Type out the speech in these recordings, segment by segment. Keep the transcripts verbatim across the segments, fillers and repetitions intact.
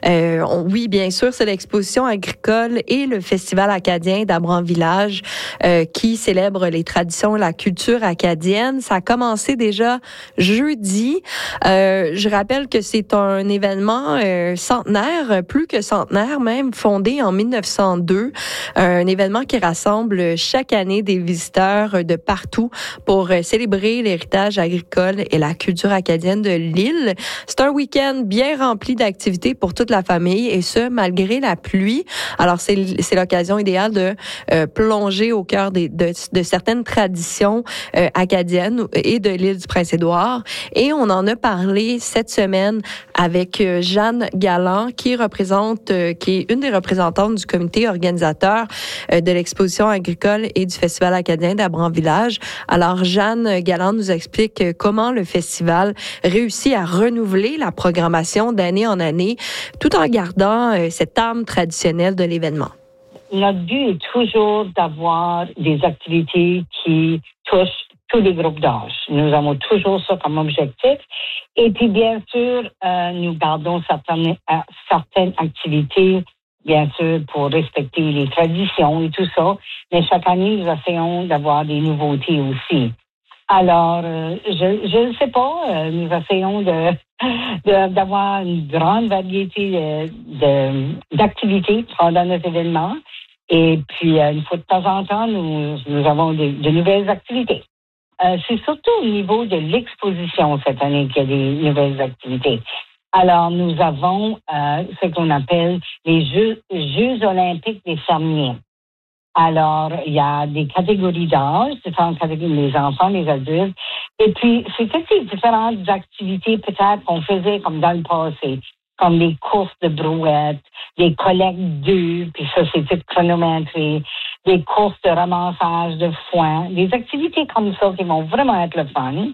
Euh, on, oui, bien sûr, c'est l'exposition agricole et le Festival acadien d'Abram-Village euh, qui célèbre les traditions et la culture acadienne. Ça a commencé déjà jeudi. Euh, je rappelle que c'est un événement euh, centenaire, plus que centenaire même, fondé en mille neuf cent deux. Un événement qui rassemble chaque année des visiteurs de partout pour célébrer l'héritage agricole et la culture acadienne de l'île. C'est un week-end bien rempli d'activités pour toute la famille et ce, malgré la pluie. Alors, c'est, c'est l'occasion idéale de euh, plonger au cœur des, de, de certaines traditions euh, acadiennes et de l'île du Prince-Édouard. Et on en a parlé cette semaine avec euh, Jeanne Galland, qui représente, euh, qui est une des représentantes du comité organisateur euh, de l'exposition agricole et du Festival acadien d'Abram-Village. Alors, Jeanne Galland nous explique euh, comment le festival réussit à renouveler la programmation d'année en année, tout en gardant euh, cette âme traditionnelle de l'événement. Notre but est toujours d'avoir des activités qui touchent tous les groupes d'âge. Nous avons toujours ça comme objectif. Et puis, bien sûr, euh, nous gardons certaines, euh, certaines activités, bien sûr, pour respecter les traditions et tout ça. Mais chaque année, nous essayons d'avoir des nouveautés aussi. Alors, euh, je ne sais pas, euh, nous essayons de, de, d'avoir une grande variété de, de, d'activités pendant notre événement. Et puis, euh, une fois de temps en temps, nous, nous avons de, de nouvelles activités. Euh, c'est surtout au niveau de l'exposition cette année qu'il y a des nouvelles activités. Alors, nous avons euh, ce qu'on appelle les Jeux, Jeux olympiques des fermiers. Alors, il y a des catégories d'âge, différentes catégories, les enfants, les adultes. Et puis, c'est toutes ces différentes activités peut-être qu'on faisait comme dans le passé, comme les courses de brouettes, des collectes d'œufs, puis ça, c'est tout chronométré, des courses de ramassage de foin, des activités comme ça qui vont vraiment être le fun.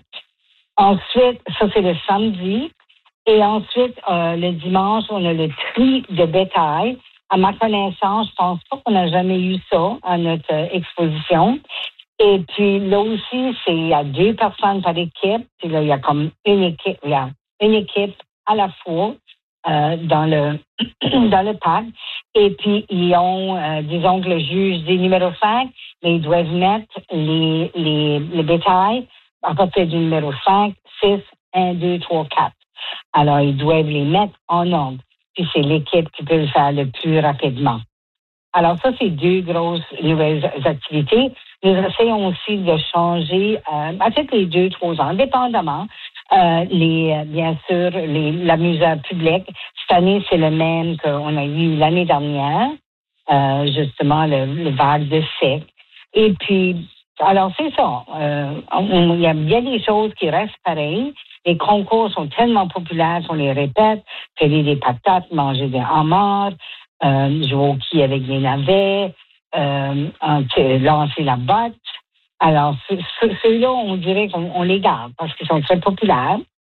Ensuite, ça, c'est le samedi. Et ensuite, euh, le dimanche, on a le tri de bétail. À ma connaissance, je pense pas qu'on a jamais eu ça à notre euh, exposition. Et puis là aussi, c'est il y a deux personnes par équipe. Puis là, il y a comme une équipe, il y a une équipe à la fois euh, dans le dans le parc. Et puis ils ont, euh, disons que le juge dit numéro cinq, mais ils doivent mettre les les les bétails à partir du numéro cinq, six, un, deux, trois, quatre. Alors ils doivent les mettre en ordre. Puis c'est l'équipe qui peut le faire le plus rapidement. Alors ça, c'est deux grosses nouvelles activités. Nous essayons aussi de changer, euh, à peut-être les deux, trois ans, dépendamment, euh, les, bien sûr, les, l'amuseur public. Cette année, c'est le même qu'on a eu l'année dernière, euh, justement, le, le vague de sec. Et puis, alors c'est ça. Euh, on, il y a bien des choses qui restent pareilles. Les concours sont tellement populaires qu'on les répète. Faire des patates, manger des homards, euh, jouer au quai avec des navets, euh, lancer la botte. Alors, ceux-là, on dirait qu'on on les garde parce qu'ils sont très populaires.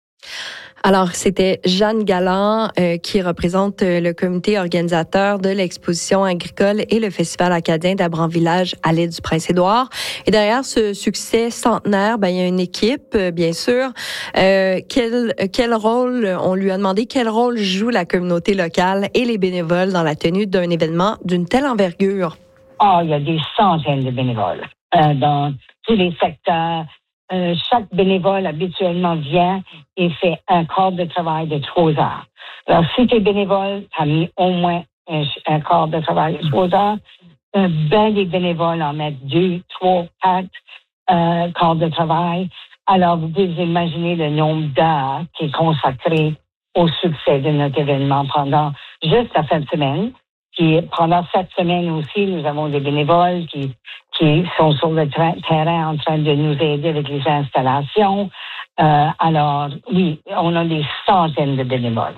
Alors, c'était Jeanne Galland euh, qui représente euh, le comité organisateur de l'exposition agricole et le Festival acadien d'Abram-Village à l'île du Prince-Édouard. Et derrière ce succès centenaire, ben, il y a une équipe, euh, bien sûr. Euh, quel, quel rôle, on lui a demandé quel rôle joue la communauté locale et les bénévoles dans la tenue d'un événement d'une telle envergure? Ah, oh, il y a des centaines de bénévoles euh, dans tous les secteurs. Euh, chaque bénévole habituellement vient et fait un quart de travail de trois heures. Alors, si tu es bénévole, tu as mis au moins un, un quart de travail de trois heures. Euh, ben des bénévoles en mettent deux, trois, quatre euh, quarts de travail. Alors, vous pouvez imaginer le nombre d'heures qui est consacré au succès de notre événement pendant juste la fin de semaine. Puis pendant cette semaine aussi, nous avons des bénévoles qui, qui sont sur le tra- terrain en train de nous aider avec les installations. Euh, alors, oui, on a des centaines de bénévoles.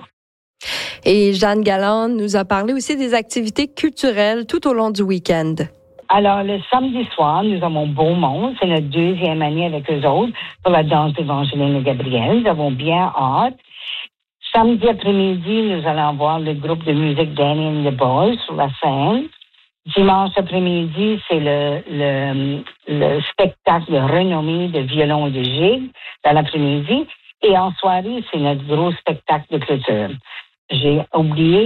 Et Jeanne Galland nous a parlé aussi des activités culturelles tout au long du week-end. Alors, le samedi soir, nous avons Beaumont. C'est notre deuxième année avec eux autres pour la danse d'Évangeline et Gabriel. Nous avons bien hâte. Samedi après-midi, nous allons voir le groupe de musique Danny and the Boys sur la scène. Dimanche après-midi, c'est le, le, le spectacle de renommée de violon et de gigue dans l'après-midi. Et en soirée, c'est notre gros spectacle de clôture. J'ai oublié